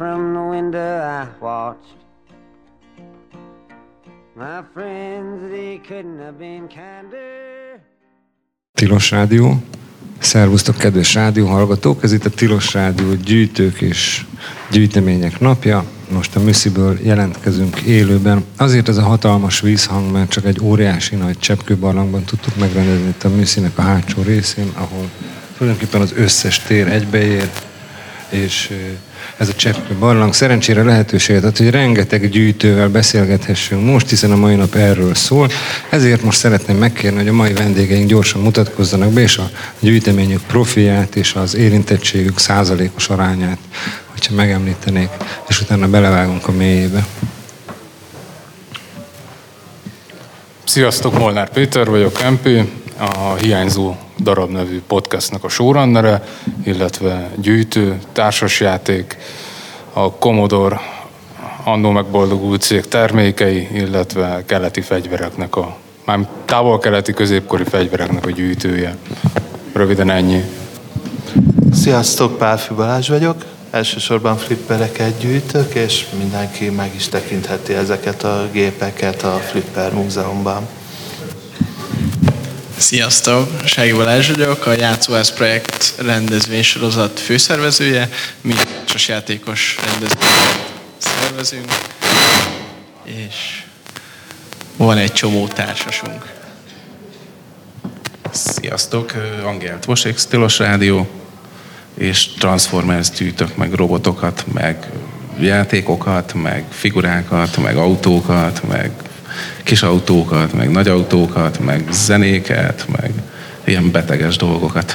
From the window I watched my friends, they couldn't have been kinder. Tilos Rádió. Szervusztok, kedves rádióhallgatók! Ez itt a Tilos Rádió gyűjtők és gyűjtemények napja. Most a Műsziből jelentkezünk élőben. Azért ez a hatalmas vízhang, mert csak egy óriási nagy cseppkőbarlangban tudtuk megrendezni itt a Műszinek a hátsó részén, ahol tulajdonképpen az összes tér egybeér, és ez a cseppkőbarlang szerencsére lehetőséget ad, hogy rengeteg gyűjtővel beszélgethessünk most, hiszen a mai nap erről szól. Ezért most szeretném megkérni, hogy a mai vendégeink gyorsan mutatkozzanak be, és a gyűjteményük profilját és az érintettségük százalékos arányát, hogyha megemlítenék, és utána belevágunk a mélyébe. Sziasztok, Molnár Péter vagyok, MP, a Hiányzó darab nevű podcastnak a showrunnere, illetve gyűjtő, társasjáték, a Commodore annó megboldogult cég termékei, illetve keleti fegyvereknek már távol-keleti középkori fegyvereknek a gyűjtője. Röviden ennyi. Sziasztok, Pálfi Balázs vagyok. Elsősorban flippereket gyűjtök, és mindenki meg is tekintheti ezeket a gépeket a Flipper Múzeumban. Sziasztok, Sági Balázs vagyok, a Játszóház projekt rendezvénysorozat főszervezője. Mi társasjátékos rendezvényeket szervezünk, és van egy csomó társasunk. Sziasztok, Angél Tvosik, Tilos Rádió, és Transformers gyűjtök, meg robotokat, meg játékokat, meg figurákat, meg autókat, meg kis autókat, meg nagy autókat, meg zenéket, meg ilyen beteges dolgokat.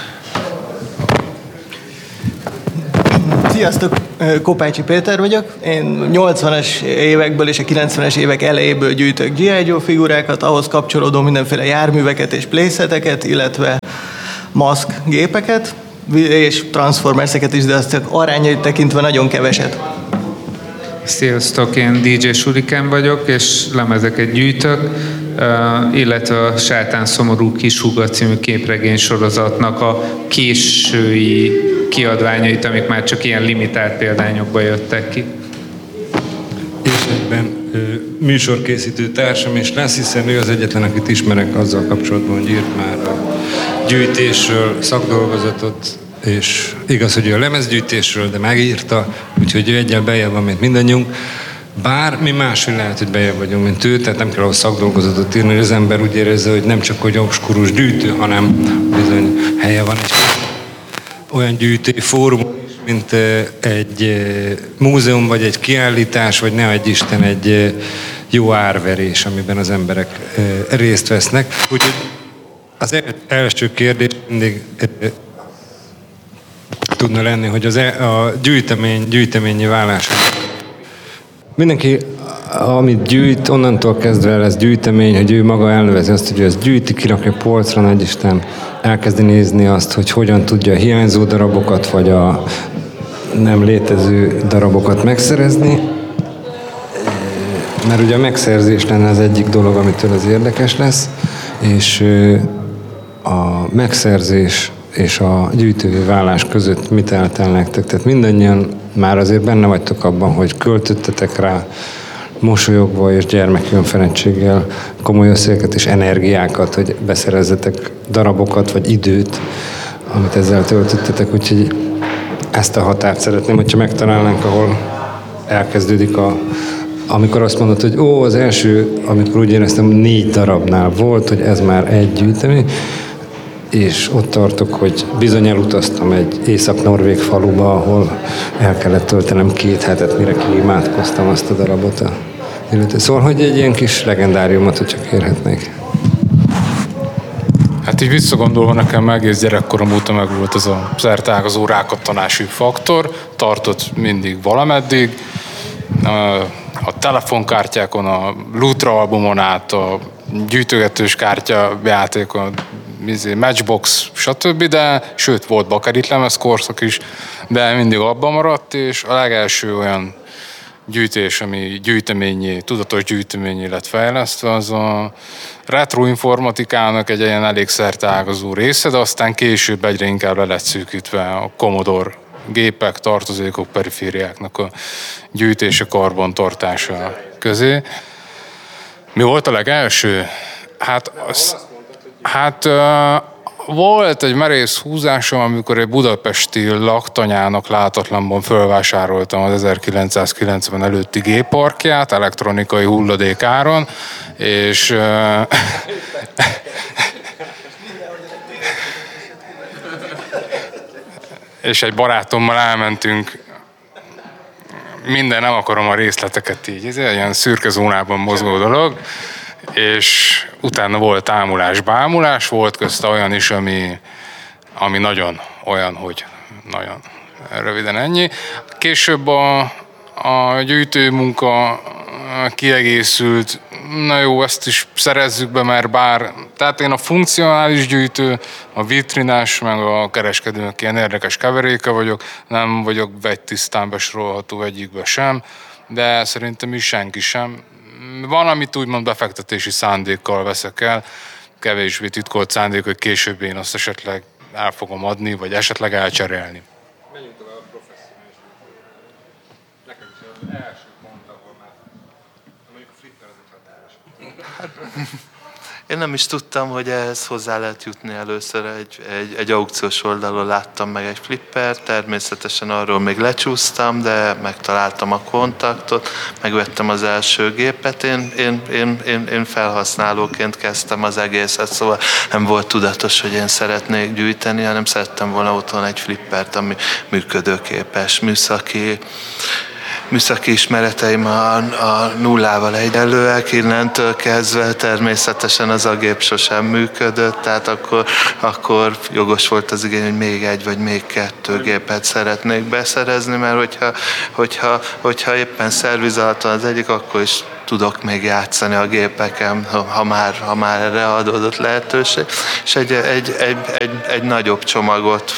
Sziasztok, Kopácsi Péter vagyok. Én 80-as évekből és a 90-es évek elejéből gyűjtök G.I. Joe figurákat, ahhoz kapcsolódó mindenféle járműveket és playseteket, illetve maszk gépeket, és Transformerseket is, de azt csak arányait tekintve nagyon keveset. Sziasztok, én DJ Shuriken vagyok, és lemezeket gyűjtök, illetve a Sátán szomorú kishúga című képregény sorozatnak a késői kiadványait, amik már csak ilyen limitált példányokban jöttek ki. És egyben műsorkészítő társam is lesz, hiszen ő az egyetlen, akit ismerek azzal kapcsolatban, hogy írt már a gyűjtésről szakdolgozatot, és igaz, hogy ő a lemezgyűjtésről, de megírta, úgyhogy ő egyel beljebb van, mint mindannyiunk. Bár mi máshogy lehet, hogy beljebb vagyunk, mint ő, tehát nem kell ahhoz szakdolgozatot írni, hogy az ember úgy érezze, hogy nem csak hogy obskurus gyűjtő, hanem bizony helye van egy olyan gyűjtői fórum, mint egy múzeum, vagy egy kiállítás, vagy ne adj Isten egy jó árverés, amiben az emberek részt vesznek. Úgyhogy az első kérdés mindig tudna lenni, hogy a gyűjteményi válás. Mindenki, amit gyűjt, onnantól kezdve lesz gyűjtemény, hogy ő maga elnevezi azt, hogy ő ezt gyűjti, kirakja polcra, nagyisten elkezdi nézni azt, hogy hogyan tudja a hiányzó darabokat, vagy a nem létező darabokat megszerezni. Mert ugye a megszerzés lenne az egyik dolog, amitől az érdekes lesz, és a megszerzés és a gyűjtővé válás között mit eltel nektek? Tehát mindannyian már azért benne vagytok abban, hogy költöttetek rá mosolyogva és gyermekönfeledtséggel komoly összegeket és energiákat, hogy beszerezzetek darabokat vagy időt, amit ezzel töltöttetek. Úgyhogy ezt a határt szeretném, hogyha megtalálnánk, ahol elkezdődik amikor azt mondod, hogy az első, amikor úgy éreztem, 4 darabnál volt, hogy ez már egy gyűjtemény, és ott tartok, hogy bizony elutaztam egy észak-norvég faluba, ahol el kellett töltenem 2 hetet, mire kiimádkoztam azt a darabot. Szóval, hogy egy ilyen kis legendáriumot, hogyha kérhetnék. Hát így visszagondolva nekem egész gyerekkorom óta meg volt ez a szerteágazó rákattanási faktor, tartott mindig valameddig. A telefonkártyákon, a Lutra albumon át, a gyűjtögetős kártyajátékon, Matchbox, stb., de sőt, volt bakeritlemez korszak is, de mindig abban maradt, és a legelső olyan gyűjtés, ami tudatos gyűjteményé lett fejlesztve, az a retroinformatikának egy ilyen elég szerteágazó része, de aztán később egyre inkább le lett szűkítve a Commodore gépek, tartozékok, perifériáknak a gyűjtése, karbantartása közé. Mi volt a legelső? Volt egy merész húzásom, amikor egy budapesti laktanyának látatlanban fölvásároltam az 1990 előtti gépparkját elektronikai hulladékáron, és és egy barátommal elmentünk, nem akarom a részleteket így, ez egy ilyen szürke zónában mozgó dolog, és utána volt ámulás-bámulás, volt közte olyan is, ami nagyon olyan, hogy nagyon röviden ennyi. Később a gyűjtőmunka kiegészült, na jó, ezt is szerezzük be, tehát én a funkcionális gyűjtő, a vitrinás, meg a kereskedőnek ilyen érdekes keveréke vagyok, nem vagyok vegytisztán besorolható egyikbe sem, de szerintem is senki sem. Van, amit úgymond befektetési szándékkal veszek el, kevésbé titkolt szándék, hogy később én azt esetleg el fogom adni, vagy esetleg elcserélni. Menjünk tovább a professzionális. Nekem is az első pont, ahol már mondjuk a flipper az egy határos. Én nem is tudtam, hogy ehhez hozzá lehet jutni először. Egy aukciós oldalon láttam meg egy flipper, természetesen arról még lecsúsztam, de megtaláltam a kontaktot, megvettem az első gépet. Én felhasználóként kezdtem az egészet, szóval nem volt tudatos, hogy én szeretnék gyűjteni, hanem szerettem volna otthon egy flippert, ami működőképes, műszaki ismereteim a nullával egyenlőek, innentől kezdve természetesen az a gép sosem működött, tehát akkor jogos volt az igény, hogy még egy vagy még kettő gépet szeretnék beszerezni, mert hogyha éppen szervizáltan az egyik, akkor is tudok még játszani a gépeken, ha már erre adódott lehetőség. És egy nagyobb csomagot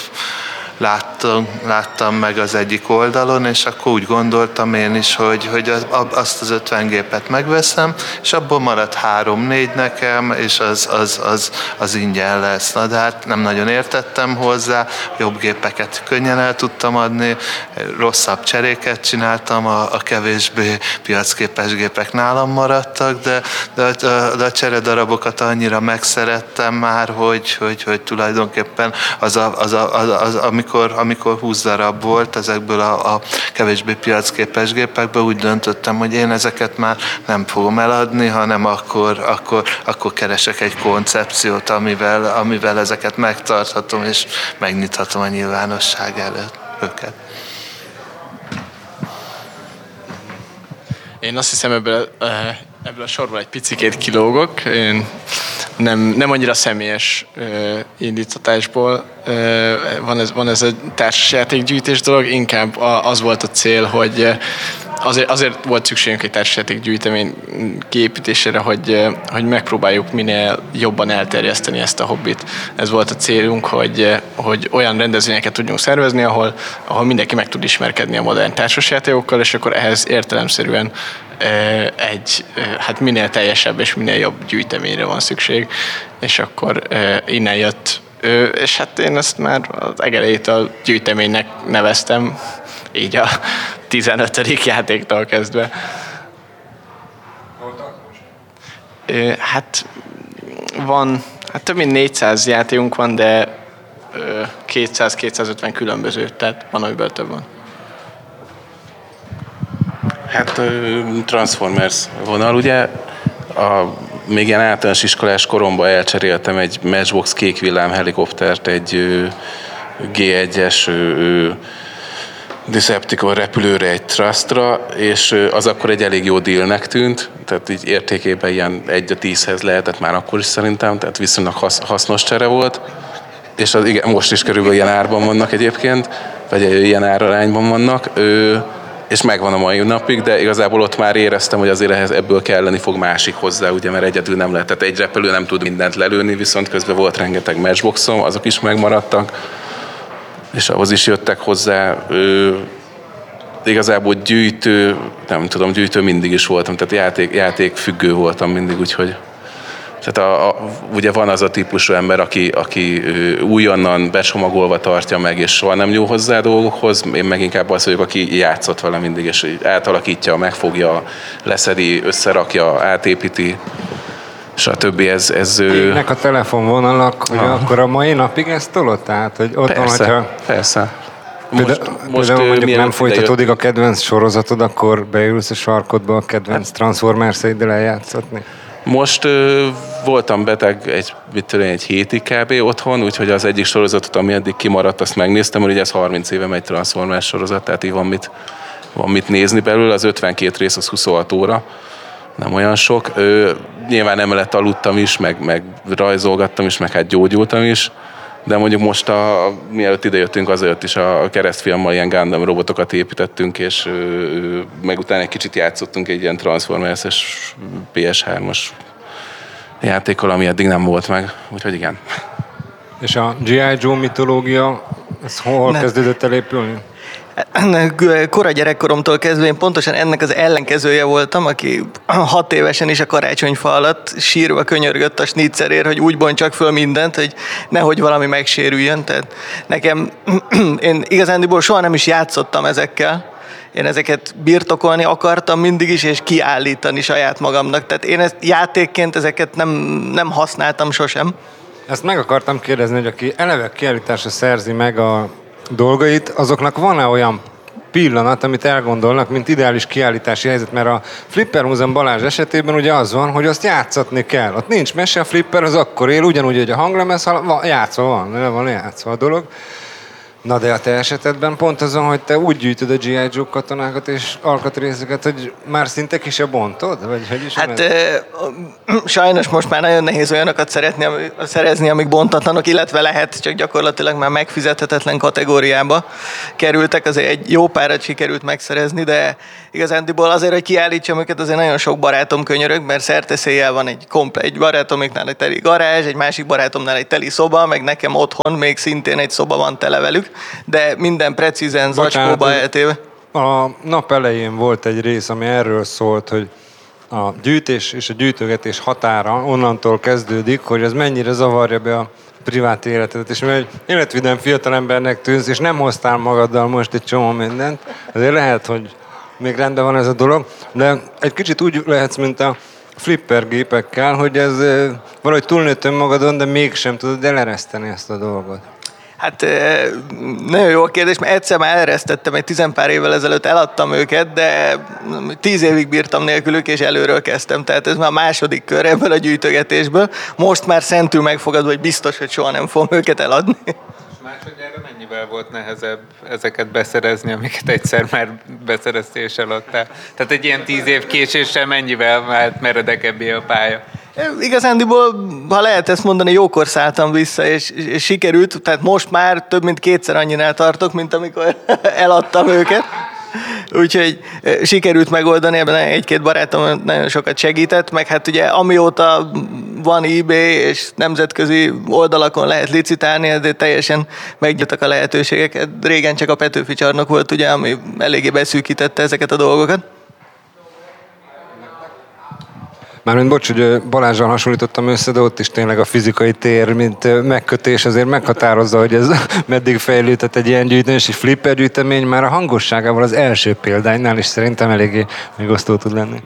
láttam meg az egyik oldalon, és akkor úgy gondoltam én is, hogy azt az 50 gépet megveszem, és abból marad 3-4 nekem, és az ingyen lesz. Na de hát nem nagyon értettem hozzá, jobb gépeket könnyen el tudtam adni, rosszabb cseréket csináltam, a kevésbé piacképes gépek nálam maradtak, de a cseredarabokat annyira megszerettem már, hogy tulajdonképpen amikor 20 darab volt ezekből a kevésbé piacképes gépekből, úgy döntöttem, hogy én ezeket már nem fogom eladni, hanem akkor keresek egy koncepciót, amivel ezeket megtarthatom, és megnyithatom a nyilvánosság előtt őket. Én azt hiszem, ebből a sorból egy picikét kilógok. Én nem annyira személyes indítatásból van ez a társasjátékgyűjtés dolog, inkább az volt a cél, hogy azért volt szükségünk egy társasjátékgyűjtemény kiépítésére, hogy megpróbáljuk minél jobban elterjeszteni ezt a hobbit. Ez volt a célunk, hogy olyan rendezvényeket tudjunk szervezni, ahol mindenki meg tud ismerkedni a modern társasjátékokkal, és akkor ehhez értelemszerűen hát minél teljesebb és minél jobb gyűjteményre van szükség, és akkor innen jött, és hát én ezt már az egelejétől gyűjteménynek neveztem, így a 15. játéktól kezdve. Hát több mint 400 játékunk van, de 200-250 különböző, tehát van, amiből több van. Hát Transformers vonal, ugye még ilyen általános iskolás koromban elcseréltem egy Matchbox kék villám helikoptert egy G1-es Decepticon repülőre, egy Trustra, és az akkor egy elég jó dealnek tűnt, tehát így értékében ilyen 1-10-hez lehetett már akkor is szerintem, tehát viszonylag hasznos csere volt, és igen, most is körülbelül ilyen árban vannak egyébként, vagy ilyen árarányban vannak, és megvan a mai napig, de igazából ott már éreztem, hogy azért ebből kelleni fog másik hozzá, ugye, mert egyedül nem lehet. Tehát egy repülő nem tud mindent lelőni, viszont közben volt rengeteg Matchboxom, azok is megmaradtak, és ahhoz is jöttek hozzá. Igazából gyűjtő mindig is voltam, tehát játék függő voltam mindig, úgyhogy Tehát ugye van az a típusú ember, aki újonnan becsomagolva tartja meg, és soha nem nyúl hozzá a dolgokhoz. Én meg inkább az vagyok, aki játszott vele mindig, és átalakítja, megfogja, leszedi, összerakja, átépíti, stb. Égnek a telefonvonalak, hogy akkor a mai napig ezt tolod? Tehát, hogy ott persze, van, hogyha... Persze. Most mondjuk nem folytatódik a kedvenc sorozatod, akkor beülsz a sarkodba a kedvenc Transformers-eiddel eljátszatni? Most voltam beteg egy hétig kb. Otthon, úgyhogy az egyik sorozatot, ami eddig kimaradt, azt megnéztem, hogy ugye ez 30 éve megy Transformers sorozat, tehát így van mit nézni belőle, az 52 rész, az 26 óra, nem olyan sok. Nyilván emellett aludtam is, meg rajzolgattam is, meg hát gyógyultam is, de mondjuk most mielőtt idejöttünk, azért is a keresztfiammal ilyen Gundam robotokat építettünk, és meg utána egy kicsit játszottunk egy ilyen Transformers-es PS3-as játékkal, ami eddig nem volt meg, úgyhogy igen. És a G.I. Joe mitológia, ez hol kezdődött el épülni? Kora gyerekkoromtól kezdve én pontosan ennek az ellenkezője voltam, aki 6 évesen is a karácsonyfa alatt sírva könyörgött a snitzerért, hogy úgy bontsak föl mindent, hogy nehogy valami megsérüljön. Tehát nekem, én igazándiból soha nem is játszottam ezekkel. Én ezeket birtokolni akartam mindig is, és kiállítani saját magamnak. Tehát én ezt játékként ezeket nem használtam sosem. Ezt meg akartam kérdezni, hogy aki eleve kiállításra szerzi meg a dolgait, azoknak van-e olyan pillanat, amit elgondolnak, mint ideális kiállítási helyzet, mert a Flipper Múzeum Balázs esetében ugye az van, hogy azt játszatni kell. Ott nincs mese, a Flipper az akkor él, ugyanúgy, hogy a hanglemez játszva van, le van játszva a dolog. Na de a te esetedben pont azon, hogy te úgy gyűjtöd a G.I. Joe katonákat és alkatrészeket, hogy már szinte ki se bontod? Vagy hogy is hát sajnos most már nagyon nehéz olyanokat szerezni, amik bontatlanok, illetve lehet, csak gyakorlatilag már megfizethetetlen kategóriába kerültek. Azért egy jó párat sikerült megszerezni, de igazándiból azért, hogy kiállítsam őket, azért nagyon sok barátom könyörög, mert szerteszéjjel van egy barátomiknál egy teli garázs, egy másik barátomnál egy teli szoba, meg nekem otthon még szintén egy szoba van tele velük, de minden precízen zacskóba eltéve. A nap elején volt egy rész, ami erről szólt, hogy a gyűjtés és a gyűjtögetés határa onnantól kezdődik, hogy ez mennyire zavarja be a privát életedet. És mert egy életvidám fiatalembernek tűnsz, és nem hoztál magaddal most egy csomó mindent, azért lehet, hogy még rendben van ez a dolog, de egy kicsit úgy lehetsz, mint a flipper gépekkel, hogy ez valahogy túlnőtt önmagadon, de mégsem tudod elereszteni ezt a dolgot. Hát nagyon jó a kérdés, mert egyszer már eleresztettem, egy 10 pár évvel ezelőtt eladtam őket, de 10 évig bírtam nélkülük, és előről kezdtem. Tehát ez már a második kör ebből a gyűjtögetésből. Most már szentül megfogadva, hogy biztos, hogy soha nem fogom őket eladni. Másodjára mennyivel volt nehezebb ezeket beszerezni, amiket egyszer már beszereztél és eladtál? Tehát egy ilyen 10 év késéssel mennyivel vált meredekebbé a pálya? Igazándiból, ha lehet ezt mondani, jókor szálltam vissza, és sikerült, tehát most már több mint 2-szer annyinál tartok, mint amikor eladtam őket. Úgyhogy sikerült megoldani, ebben egy-két barátom nagyon sokat segített, meg hát ugye amióta van eBay és nemzetközi oldalakon lehet licitálni, de teljesen megnyitottak a lehetőségek. Régen csak a Petőfi csarnok volt, ugye, ami eléggé beszűkítette ezeket a dolgokat. Mármint bocs, hogy Balázsral hasonlítottam össze, de ott is tényleg a fizikai tér, mint megkötés azért meghatározza, hogy ez meddig fejlődhet egy ilyen gyűjtés, és flipper gyűjtemény már a hangosságával az első példánynál is szerintem eléggé megosztó tud lenni.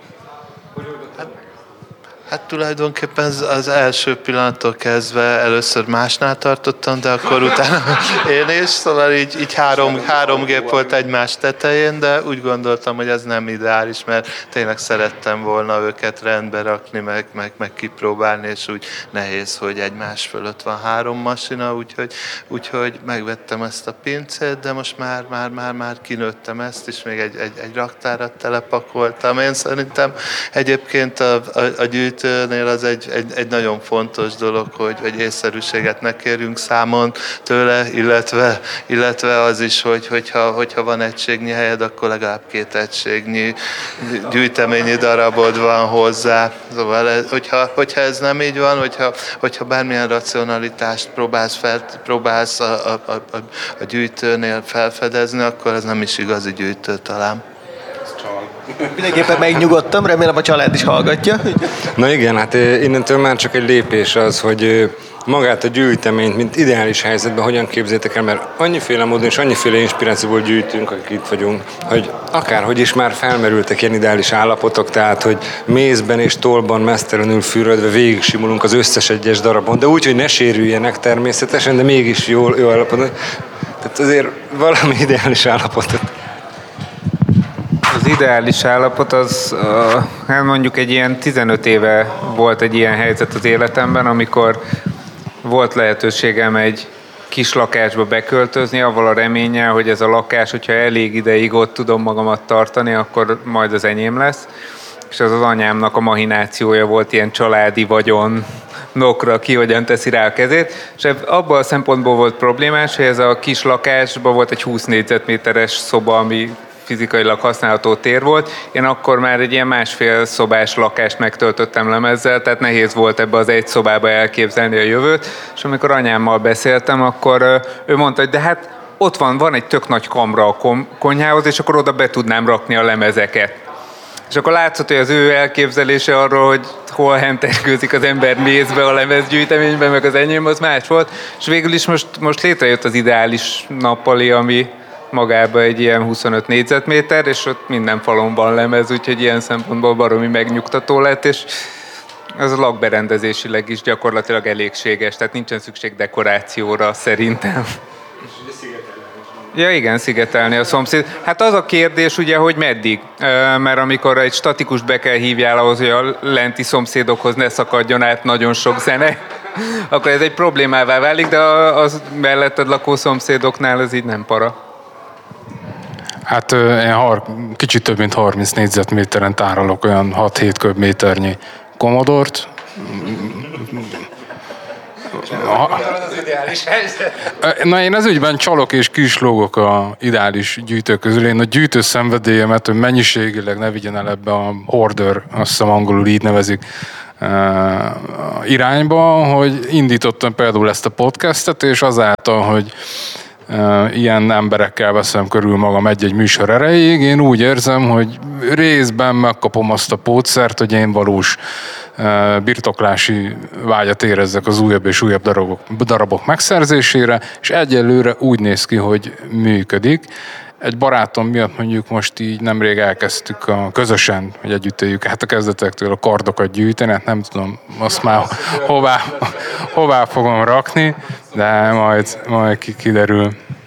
Hát tulajdonképpen az első pillanattól kezdve először másnál tartottam, de akkor utána én is, szóval így három gép volt egymás tetején, de úgy gondoltam, hogy ez nem ideális, mert tényleg szerettem volna őket rendbe rakni, meg kipróbálni, és úgy nehéz, hogy egymás fölött van 3 masina, úgyhogy megvettem ezt a pincét, de most már kinőttem ezt, és még egy raktárat telepakoltam. Én szerintem egyébként a gyűjtőnél az egy nagyon fontos dolog, hogy észszerűséget ne kérjünk számon tőle, illetve az is, hogyha van egységnyi helyed, akkor legalább 2 egységnyi gyűjteményi darabod van hozzá. Szóval, hogyha ez nem így van, hogyha bármilyen racionalitást próbálsz a gyűjtőnél felfedezni, akkor ez nem is igazi gyűjtő talán. Mindenképpen megnyugodtam, remélem a család is hallgatja. Na igen, hát innentől már csak egy lépés az, hogy magát a gyűjteményt, mint ideális helyzetben hogyan képzétek el, mert annyiféle módon és annyiféle inspirációból gyűjtünk, akik itt vagyunk, hogy akárhogy is már felmerültek ilyen ideális állapotok, tehát hogy mézben és tollban mesztelenül fürödve végig simulunk az összes egyes darabon, de úgy, hogy ne sérüljenek természetesen, de mégis jó állapotban. Tehát azért valami ideális állapotot. Az ideális állapot az, hát mondjuk egy ilyen 15 éve volt egy ilyen helyzet az életemben, amikor volt lehetőségem egy kis lakásba beköltözni, avval a reménnyel, hogy ez a lakás, hogyha elég ideig ott tudom magamat tartani, akkor majd az enyém lesz. És az anyámnak a mahinációja volt ilyen családi vagyonnokra, ki hogyan teszi rá a kezét. És abban a szempontból volt problémás, hogy ez a kis lakásban volt egy 20 négyzetméteres szoba, ami fizikailag használható tér volt. Én akkor már egy ilyen 1,5 szobás lakást megtöltöttem lemezzel, tehát nehéz volt ebbe az egy szobába elképzelni a jövőt, és amikor anyámmal beszéltem, akkor ő mondta, hogy de hát ott van egy tök nagy kamra a konyhához, és akkor oda be tudnám rakni a lemezeket. És akkor látszott, hogy az ő elképzelése arról, hogy hol hentergőzik az ember mézbe a lemezgyűjteményben, meg az enyém, az más volt. És végül is most létrejött az ideális nappali, ami magában egy ilyen 25 négyzetméter, és ott minden falon van lemez, úgyhogy ilyen szempontból baromi megnyugtató lett, és ez a lakberendezésileg is gyakorlatilag elégséges, tehát nincsen szükség dekorációra szerintem. Ja igen, szigetelni a szomszéd. Hát az a kérdés ugye, hogy meddig, mert amikor egy statikust be kell hívjál ahhoz, hogy a lenti szomszédokhoz ne szakadjon át nagyon sok zene, akkor ez egy problémává válik, de az melletted lakó szomszédoknál ez így nem para. Hát én kicsit több mint 30 négyzetméteren tárolok olyan 6-7 köbméternyi Commodore-t. Na én ez ügyben csalok és kislógok a ideális gyűjtők közül. Én a gyűjtő szenvedélyemet, hogy mennyiségileg ne vigyen el ebbe a hoarder, azt hiszem angolul így nevezik, irányba, hogy indítottam például ezt a podcastet, és azáltal, hogy ilyen emberekkel veszem körül magam egy-egy műsor erejéig, én úgy érzem, hogy részben megkapom azt a pótszert, hogy én valós birtoklási vágyat érezzek az újabb és újabb darabok megszerzésére, és egyelőre úgy néz ki, hogy működik. Egy barátom miatt mondjuk most így nemrég elkezdtük közösen, hogy együtt éljük át a kezdetektől a kardokat gyűjteni, hát nem tudom azt már hová fogom rakni, de majd kiderül.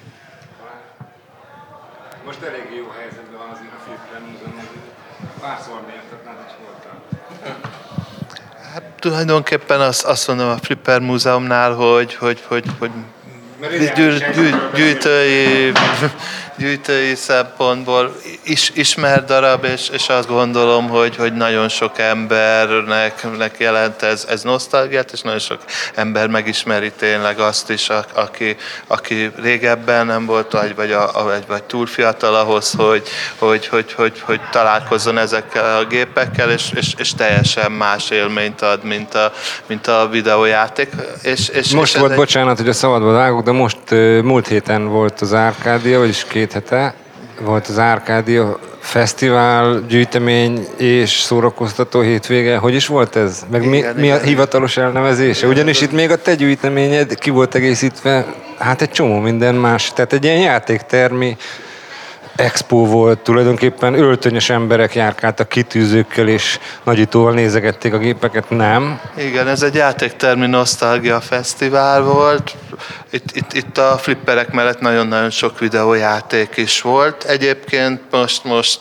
Most elég jó helyzetben van azért a Flipper Múzeum, párszor mértetlen, hogy voltál. Hát tulajdonképpen azt mondom a Flipper Múzeumnál, hogy gyűjtői szempontból ismert darab, és azt gondolom, hogy nagyon sok embernek jelent ez nosztalgiát, és nagyon sok ember megismeri tényleg azt is, aki régebben nem volt, vagy túl fiatal ahhoz, hogy találkozzon ezekkel a gépekkel, és teljesen más élményt ad, mint a videójáték. Most volt, bocsánat, hogy a szabadba vágok, de most múlt héten volt az Arcadia, vagyis 2 hete volt az Arcadia fesztivál, gyűjtemény és szórakoztató hétvége. Hogy is volt ez? Meg mi a hivatalos elnevezése? Ugyanis itt még a te gyűjteményed ki volt egészítve, hát egy csomó minden más. Tehát egy ilyen játéktermi expo volt, tulajdonképpen öltönyös emberek járkáltak kitűzőkkel és nagyítóval nézegették a gépeket, nem? Igen, ez egy játéktermi nosztalgia fesztivál volt. Itt a flipperek mellett nagyon-nagyon sok videójáték is volt. Egyébként most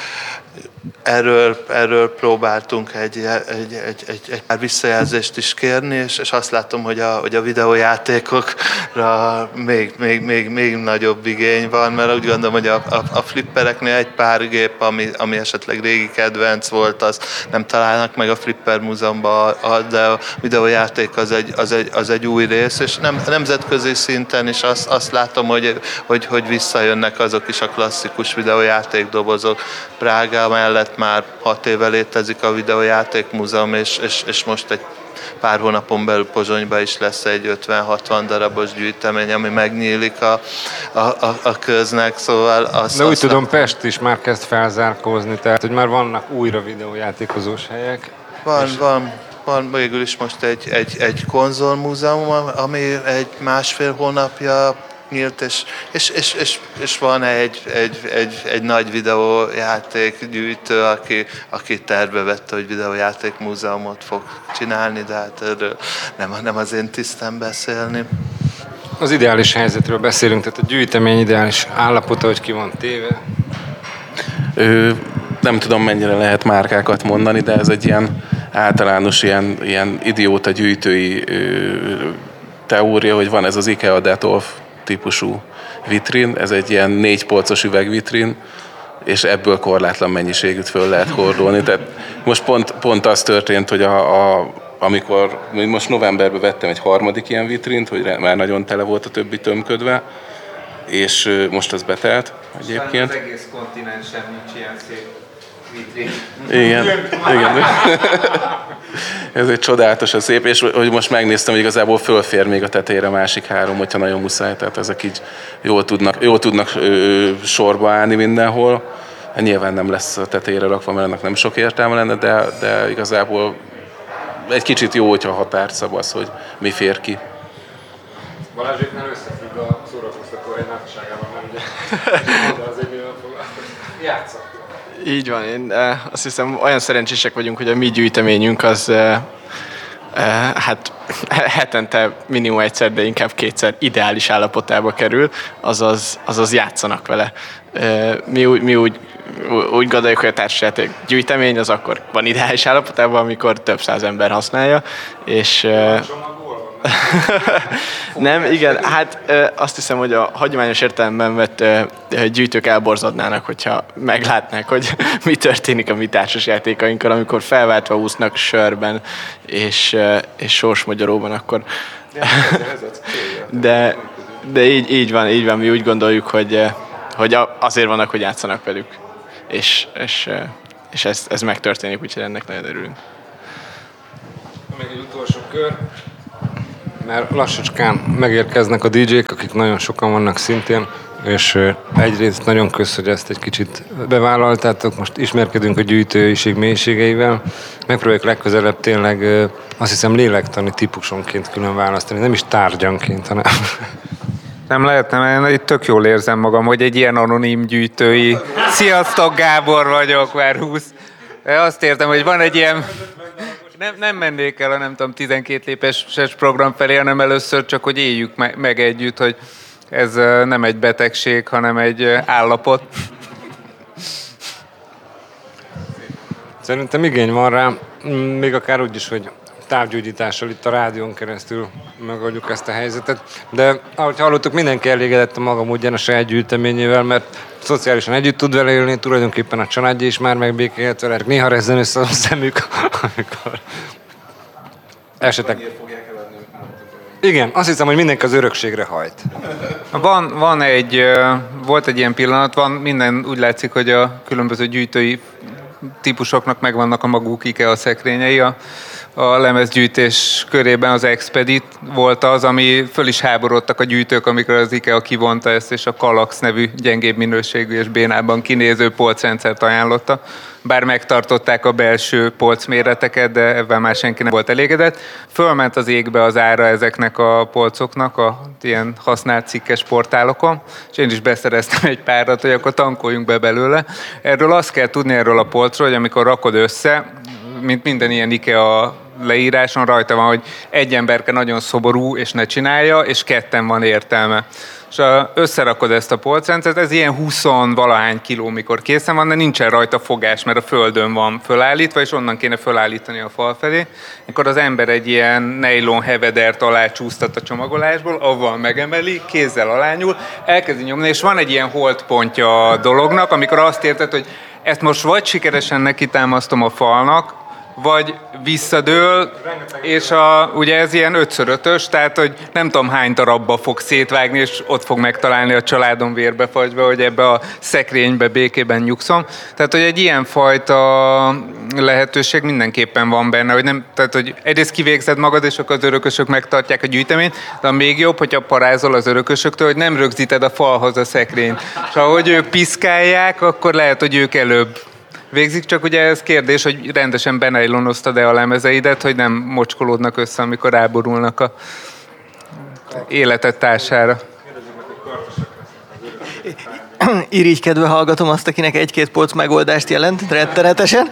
erről próbáltunk egy pár visszajelzést is kérni, és azt látom, hogy a videójátékokra még nagyobb igény van, mert úgy gondolom, hogy a flippereknél egy pár gép, ami esetleg régi kedvenc volt, az nem találnak meg a Flipper Múzeumban, de a videójáték az egy új rész, és nemzetközi szinten is azt látom, hogy visszajönnek azok is a klasszikus videójátékdobozok. Prága mellett már 6 éve létezik a Videójáték Múzeum, és most egy pár hónapon belül Pozsonyban is lesz egy 50-60 darabos gyűjtemény, ami megnyílik a köznek, szóval De úgy tudom, Pest is már kezd felzárkózni, tehát hogy már vannak újra videójátékozós helyek. Van végül is most egy konzolmúzeum, ami egy másfél hónapja nyílt, és van egy nagy videójátékgyűjtő, aki terve vette, hogy videójátékmúzeumot fog csinálni, de hát erről nem az én tisztem beszélni. Az ideális helyzetről beszélünk, tehát a gyűjtemény ideális állapota, hogy ki van téve. Nem tudom, mennyire lehet márkákat mondani, de ez egy ilyen általános ilyen idióta gyűjtői teória, hogy van ez az IKEA Detolf típusú vitrin, ez egy ilyen 4 polcos üvegvitrin, és ebből korlátlan mennyiségűt föl lehet hordolni. Tehát most pont az történt, hogy amikor most novemberben vettem egy harmadik ilyen vitrint, hogy már nagyon tele volt a többi tömködve, és most az betelt egyébként. Az egész kontinensen nincs ilyen szép vitrin. Igen. Ez egy csodálatos, szép, és hogy most megnéztem, hogy igazából fölfér még a tetejére másik 3, hogyha nagyon muszáj, tehát ezek így jól tudnak sorba állni mindenhol. Hát nyilván nem lesz a tetejére rakva, mert ennek nem sok értelme lenne, de igazából egy kicsit jó, hogyha határt szabasz, hogy mi fér ki. Balázséknál összefügg a szórakoztató hely nagyságával, nem ugye? De azért mivel játszak. Így van, én azt hiszem olyan szerencsések vagyunk, hogy a mi gyűjteményünk az hát hetente minimum egyszer, de inkább 2-szer ideális állapotába kerül, azaz játszanak vele. Mi úgy gondoljuk, hogy a társasjáték gyűjtemény az akkor van ideális állapotában, amikor több száz ember használja, és nem, igen, hát azt hiszem, hogy a hagyományos értelemben vett gyűjtők elborzadnának, hogyha meglátnák, hogy mi történik a mi társasjátékainkkal, amikor felváltva úsznak sörben és sorsmagyaróban, akkor... De így van, mi úgy gondoljuk, hogy azért vannak, hogy játszanak velük, és ez megtörténik, úgyhogy ennek nagyon örülünk. Még egy utolsó kör, mert lassacskán megérkeznek a DJ-k, akik nagyon sokan vannak szintén, és egyrészt nagyon kösz, hogy ezt egy kicsit bevállaltátok, most ismerkedünk a gyűjtőiség mélységeivel, megpróbáljuk legközelebb tényleg azt hiszem lélektani típusonként külön választani, nem is tárgyanként, hanem... Nem lehetne, én itt tök jól érzem magam, hogy egy ilyen anonim gyűjtői. Sziasztok, Gábor vagyok, már 20. Azt értem, hogy van egy ilyen... Nem mennék el a nem tudom 12 lépéses program felé, hanem először csak, hogy éljük meg együtt, hogy ez nem egy betegség, hanem egy állapot. Szerintem igény van rá, még akár úgy is, hogy távgyógyítással itt a rádión keresztül megoldjuk ezt a helyzetet. De ahogy hallottuk, mindenki elégedett a maga módján a saját gyűjteményével, mert szociálisan együtt tud vele élni, tulajdonképpen a családja is már megbékélt vele. Néha rezzen össze a szemük, amikor esetek... Igen, azt hiszem, hogy mindenki az örökségre hajt. Volt egy ilyen pillanat, minden úgy látszik, hogy a különböző gyűjtői típusoknak megvannak a maguk IKEA szekrényei. A lemezgyűjtés körében az Expedit volt az, ami föl is háborodtak a gyűjtők, amikor az IKEA kivonta ezt, és a Kallax nevű gyengébb minőségű és bénában kinéző polcrendszert ajánlotta. Bár megtartották a belső polcméreteket, de ebben már senki nem volt elégedett. Fölment az égbe az ára ezeknek a polcoknak, a ilyen használt cikkes portálokon, és én is beszereztem egy párat, hogy akkor tankoljunk be belőle. Erről azt kell tudni erről a polcról, hogy amikor rakod össze, mint minden ilyen IKEA leíráson rajta van, hogy egy emberke nagyon szoború, és ne csinálja, és 2 van értelme. És összerakod ezt a polcrendszert, ez ilyen 20-valahány kiló, mikor készen van, de nincsen rajta fogás, mert a földön van fölállítva, és onnan kéne fölállítani a fal felé. Akkor az ember egy ilyen nylon hevedert alácsúsztat a csomagolásból, avval megemeli, kézzel alányul, elkezdi nyomni, és van egy ilyen holdpontja a dolognak, amikor azt érted, hogy ezt most vagy sikeresen nekitámasztom a falnak, vagy visszadől, és ugye ez ilyen 5x5-ös, tehát hogy nem tudom hány darabba fog szétvágni, és ott fog megtalálni a családom vérbefagyva, hogy ebbe a szekrénybe békében nyugszom. Tehát, hogy egy ilyen fajta lehetőség mindenképpen van benne, hogy nem, tehát, hogy egyrészt kivégzed magad, és akkor az örökösök megtartják a gyűjteményt, de a még jobb, hogyha parázol az örökösöktől, hogy nem rögzíted a falhoz a szekrényt. És ahogy ők piszkálják, akkor lehet, hogy ők előbb végzik, csak ugye ez kérdés, hogy rendesen benejlonoztad-e a lemezeidet, hogy nem mocskolódnak össze, amikor ráborulnak a életed társára. Irigykedve hallgatom azt, akinek 1-2 polc megoldást jelent, rettenetesen.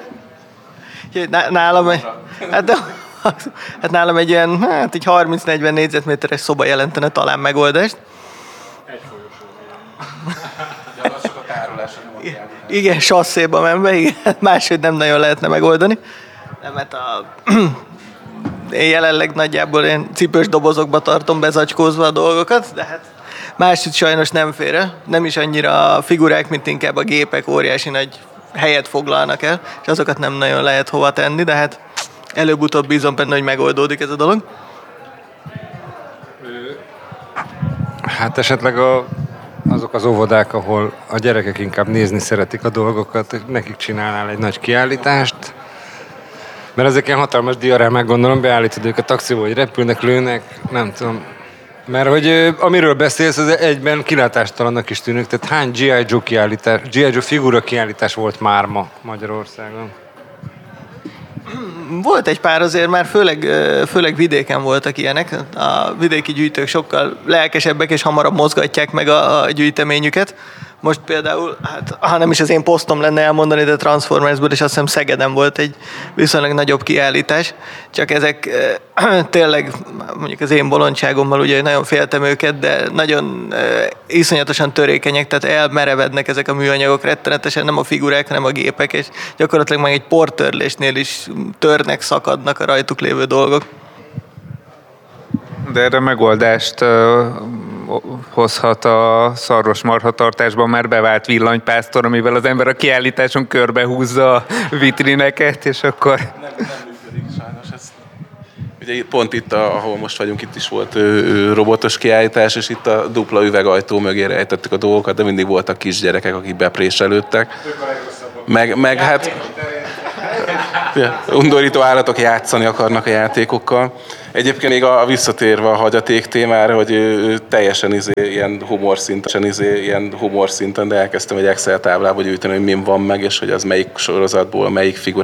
Nálam egy ilyen, egy 30-40 négyzetméteres szoba jelentene talán megoldást. Egy folyosó. Csak a tárolásra nem a Igen, sasszéba menve, igen. Máshogy nem nagyon lehetne megoldani. Nem, mert én jelenleg nagyjából én cipős dobozokba tartom bezacskózva a dolgokat, de hát máshogy sajnos nem félre. Nem is annyira a figurák, mint inkább a gépek óriási nagy helyet foglalnak el, és azokat nem nagyon lehet hova tenni, de hát előbb-utóbb bízom benne, hogy megoldódik ez a dolog. Hát esetleg azok az óvodák, ahol a gyerekek inkább nézni szeretik a dolgokat, nekik csinálnál egy nagy kiállítást, mert ezek ilyen hatalmas diarámák, gondolom, beállítod őket a taxiból, hogy repülnek, lőnek, nem tudom. Mert hogy amiről beszélsz, az egyben kilátástalannak is tűnik, tehát hány G.I. Joe kiállítás, G.I. Joe figura kiállítás volt már ma Magyarországon? Volt egy pár azért, már főleg vidéken voltak ilyenek. A vidéki gyűjtők sokkal lelkesebbek és hamarabb mozgatják meg a gyűjteményüket. Most például, hát ha nem is az én posztom lenne elmondani, de Transformersből is azt hiszem Szegeden volt egy viszonylag nagyobb kiállítás. Csak ezek tényleg, mondjuk az én bolondságommal ugye nagyon féltem őket, de nagyon iszonyatosan törékenyek, tehát elmerevednek ezek a műanyagok rettenetesen, nem a figurák, hanem a gépek, és gyakorlatilag meg egy portörlésnél is törnek, szakadnak a rajtuk lévő dolgok. De erre megoldást hozhat a szarvasmarhatartásban már bevált villanypásztor, amivel az ember a kiállításon körbehúzza a vitrineket, és akkor... Nem működik sajnos ez. Ugye pont itt, ahol most vagyunk, itt is volt robotos kiállítás, és itt a dupla üvegajtó mögé rejtettük a dolgokat, de mindig voltak kisgyerekek, akik bepréselődtek. Meg hát... undorító állatok játszani akarnak a játékokkal. Egyébként még visszatérve a hagyaték témára, hogy teljesen ilyen humorszinten, de elkezdtem egy Excel táblába gyűjteni, hogy min van meg, és hogy az melyik sorozatból, melyik figura